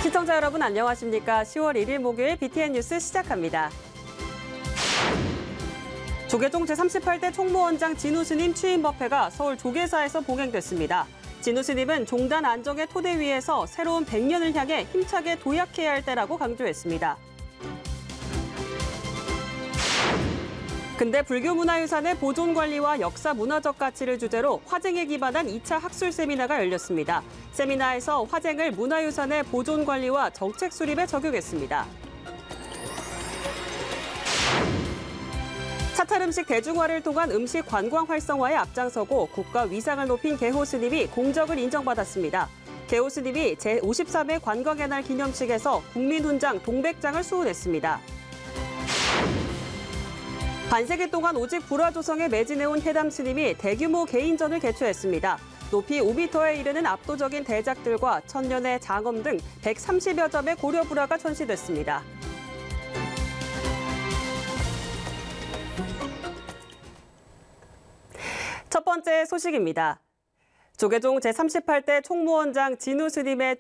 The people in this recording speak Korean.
시청자 여러분 안녕하십니까? 10월 1일 목요일 BTN 뉴스 시작합니다. 조계종 제38대 총무원장 진우 스님 취임 법회가 서울 조계사에서 봉행됐습니다. 진우 스님은 종단 안정의 토대 위에서 새로운 100년을 향해 힘차게 도약해야 할 때라고 강조했습니다. 근대 불교 문화유산의 보존 관리와 역사 문화적 가치를 주제로 화쟁에 기반한 2차 학술 세미나가 열렸습니다. 세미나에서 화쟁을 문화유산의 보존 관리와 정책 수립에 적용했습니다. 차탈 음식 대중화를 통한 음식 관광 활성화에 앞장서고 국가 위상을 높인 개호 스님이 공적을 인정받았습니다. 개호 스님이 제53회 관광의 날 기념식에서 국민훈장 동백장을 수훈했습니다. 반세기 동안 오직 불화조성에 매진해온 해담 스님이 대규모 개인전을 개최했습니다. 높이 5m에 이르는 압도적인 대작들과 천년의 장엄 등 130여 점의 고려 불화가 전시됐습니다. 첫 번째 소식입니다. 조계종 제38대 총무원장 진우 스님의